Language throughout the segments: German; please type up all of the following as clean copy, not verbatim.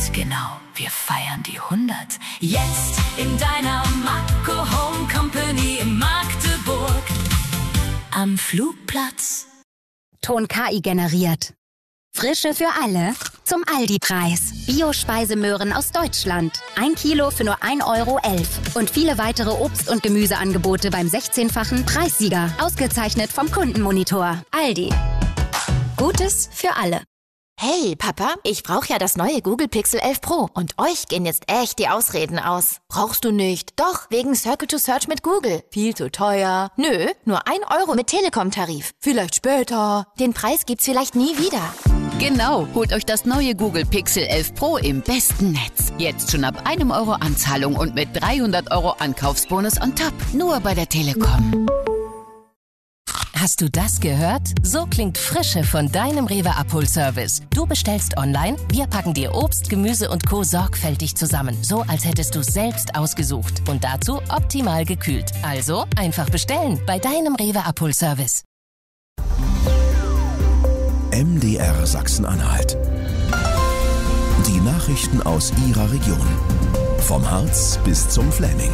Und genau, wir feiern die 100. Jetzt in deiner Makro Home Company in Magdeburg am Flugplatz. Ton KI generiert. Frische für alle zum Aldi-Preis. Bio-Speisemöhren aus Deutschland. 1 Kilo für nur 1,11 Euro. Und viele weitere Obst- und Gemüseangebote beim 16-fachen Preissieger. Ausgezeichnet vom Kundenmonitor. Aldi. Gutes für alle. Hey, Papa, ich brauche ja das neue Google Pixel 11 Pro und euch gehen jetzt echt die Ausreden aus. Brauchst du nicht? Doch, wegen Circle to Search mit Google. Viel zu teuer. Nö, nur 1 Euro mit Telekom-Tarif. Vielleicht später. Den Preis gibt's vielleicht nie wieder. Genau, holt euch das neue Google Pixel 11 Pro im besten Netz. Jetzt schon ab 1 Euro Anzahlung und mit 300 Euro Ankaufsbonus on top. Nur bei der Telekom. Hast du das gehört? So klingt Frische von deinem Rewe-Abholservice. Du bestellst online, wir packen dir Obst, Gemüse und Co. sorgfältig zusammen. So, als hättest du es selbst ausgesucht. Und dazu optimal gekühlt. Also einfach bestellen bei deinem Rewe-Abholservice. MDR Sachsen-Anhalt. Die Nachrichten aus Ihrer Region. Vom Harz bis zum Fläming.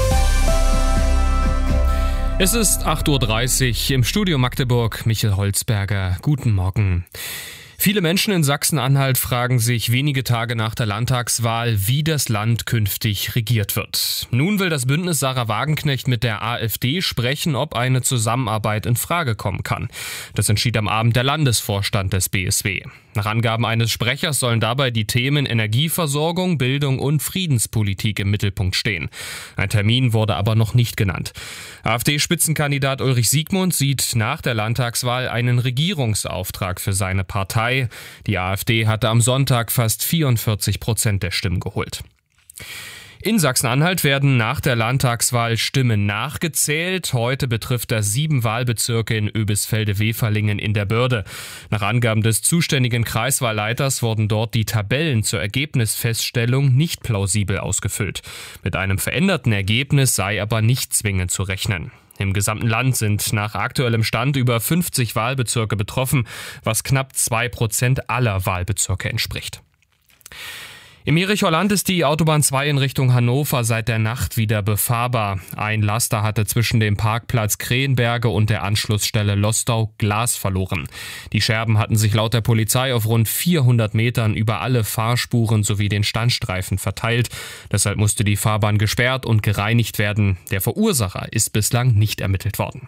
Es ist 8.30 Uhr im Studio Magdeburg. Michael Holzberger. Guten Morgen. Viele Menschen in Sachsen-Anhalt fragen sich wenige Tage nach der Landtagswahl, wie das Land künftig regiert wird. Nun will das Bündnis Sarah Wagenknecht mit der AfD sprechen, ob eine Zusammenarbeit in Frage kommen kann. Das entschied am Abend der Landesvorstand des BSW. Nach Angaben eines Sprechers sollen dabei die Themen Energieversorgung, Bildung und Friedenspolitik im Mittelpunkt stehen. Ein Termin wurde aber noch nicht genannt. AfD-Spitzenkandidat Ulrich Siegmund sieht nach der Landtagswahl einen Regierungsauftrag für seine Partei. Die AfD hatte am Sonntag fast 44% der Stimmen geholt. In Sachsen-Anhalt werden nach der Landtagswahl Stimmen nachgezählt. Heute betrifft das 7 Wahlbezirke in Oebisfelde-Weferlingen in der Börde. Nach Angaben des zuständigen Kreiswahlleiters wurden dort die Tabellen zur Ergebnisfeststellung nicht plausibel ausgefüllt. Mit einem veränderten Ergebnis sei aber nicht zwingend zu rechnen. Im gesamten Land sind nach aktuellem Stand über 50 Wahlbezirke betroffen, was knapp 2% aller Wahlbezirke entspricht. Im Jericholand ist die Autobahn 2 in Richtung Hannover seit der Nacht wieder befahrbar. Ein Laster hatte zwischen dem Parkplatz Krähenberge und der Anschlussstelle Lostau Glas verloren. Die Scherben hatten sich laut der Polizei auf rund 400 Metern über alle Fahrspuren sowie den Standstreifen verteilt. Deshalb musste die Fahrbahn gesperrt und gereinigt werden. Der Verursacher ist bislang nicht ermittelt worden.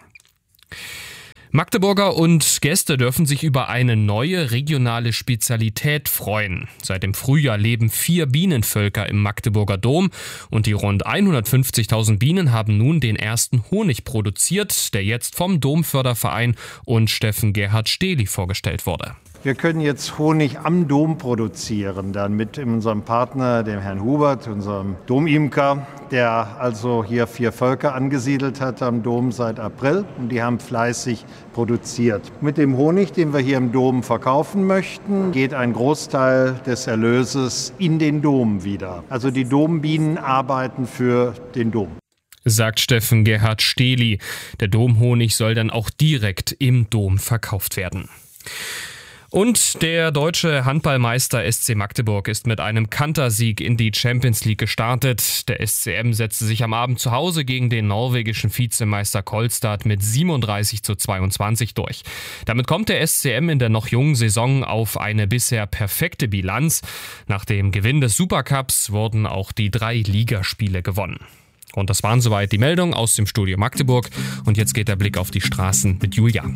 Magdeburger und Gäste dürfen sich über eine neue regionale Spezialität freuen. Seit dem Frühjahr leben 4 Bienenvölker im Magdeburger Dom und die rund 150.000 Bienen haben nun den ersten Honig produziert, der jetzt vom Domförderverein und Steffen Gerhard Stehli vorgestellt wurde. Wir können jetzt Honig am Dom produzieren, dann mit unserem Partner, dem Herrn Hubert, unserem Domimker, der also hier 4 Völker angesiedelt hat am Dom seit April und die haben fleißig produziert. Mit dem Honig, den wir hier im Dom verkaufen möchten, geht ein Großteil des Erlöses in den Dom wieder. Also die Dombienen arbeiten für den Dom. Sagt Steffen Gerhard Stehli. Der Domhonig soll dann auch direkt im Dom verkauft werden. Und der deutsche Handballmeister SC Magdeburg ist mit einem Kantersieg in die Champions League gestartet. Der SCM setzte sich am Abend zu Hause gegen den norwegischen Vizemeister Kolstad mit 37:22 durch. Damit kommt der SCM in der noch jungen Saison auf eine bisher perfekte Bilanz. Nach dem Gewinn des Supercups wurden auch die 3 Ligaspiele gewonnen. Und das waren soweit die Meldungen aus dem Studio Magdeburg. Und jetzt geht der Blick auf die Straßen mit Julia.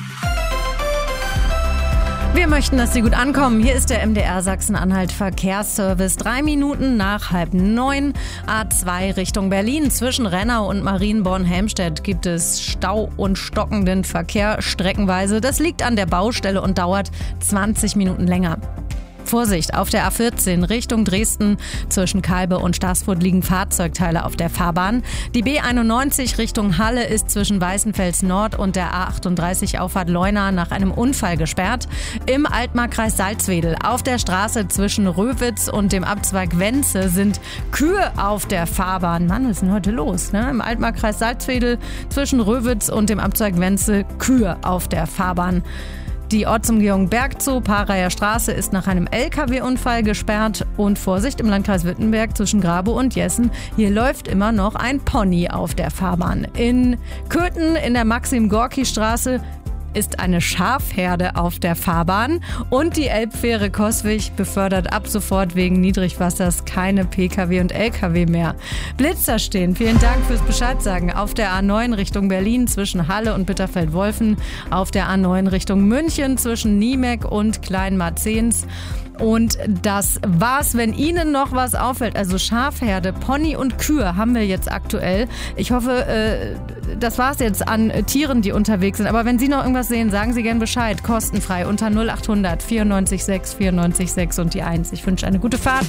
Wir möchten, dass Sie gut ankommen. Hier ist der MDR Sachsen-Anhalt Verkehrsservice. 3 Minuten nach 8:30. A2 Richtung Berlin. Zwischen Rennau und Marienborn-Helmstedt gibt es Stau und stockenden Verkehr streckenweise. Das liegt an der Baustelle und dauert 20 Minuten länger. Vorsicht, auf der A14 Richtung Dresden. Zwischen Kalbe und Staßfurt liegen Fahrzeugteile auf der Fahrbahn. Die B91 Richtung Halle ist zwischen Weißenfels Nord und der A38 Auffahrt Leuna nach einem Unfall gesperrt. Im Altmarkkreis Salzwedel auf der Straße zwischen Röwitz und dem Abzweig Wenze sind Kühe auf der Fahrbahn. Mann, was ist denn heute los? Ne? Im Altmarkkreis Salzwedel zwischen Röwitz und dem Abzweig Wenze Kühe auf der Fahrbahn. Die Ortsumgehung Bergzoo, Pareier Straße ist nach einem LKW-Unfall gesperrt. Und Vorsicht im Landkreis Wittenberg zwischen Grabow und Jessen. Hier läuft immer noch ein Pony auf der Fahrbahn. In Köthen in der Maxim-Gorki-Straße ist eine Schafherde auf der Fahrbahn und die Elbfähre Coswig befördert ab sofort wegen Niedrigwassers keine Pkw und Lkw mehr. Blitzer stehen. Vielen Dank fürs Bescheidsagen. Auf der A9 Richtung Berlin zwischen Halle und Bitterfeld-Wolfen, auf der A9 Richtung München zwischen Niemek und Kleinmarzens. Und das war's, wenn Ihnen noch was auffällt. Also Schafherde, Pony und Kühe haben wir jetzt aktuell. Ich hoffe, das war's jetzt an Tieren, die unterwegs sind. Aber wenn Sie noch irgendwas sehen, sagen Sie gern Bescheid. Kostenfrei unter 0800 94 6 94 6 und die 1. Ich wünsche eine gute Fahrt.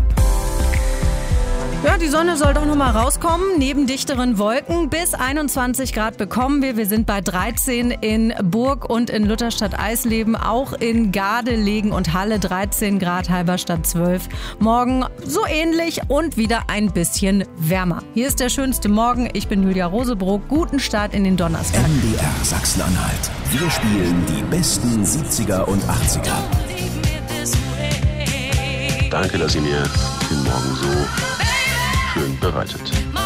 Ja, die Sonne soll doch noch mal rauskommen. Neben dichteren Wolken bis 21 Grad bekommen wir. Wir sind bei 13 in Burg und in Lutherstadt-Eisleben. Auch in Gardelegen und Halle 13 Grad, Halberstadt 12. Morgen so ähnlich und wieder ein bisschen wärmer. Hier ist der schönste Morgen. Ich bin Julia Rosebrock. Guten Start in den Donnerstag. MDR Sachsen-Anhalt. Wir spielen die besten 70er und 80er. Danke, dass ihr mir den Morgen so schön bereitet.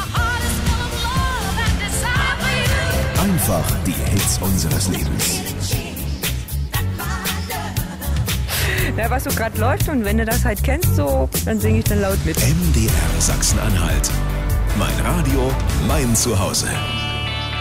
Einfach die Hits unseres Lebens. Ja, was so gerade läuft und wenn du das halt kennst, so, dann singe ich dann laut mit. MDR Sachsen-Anhalt. Mein Radio, mein Zuhause.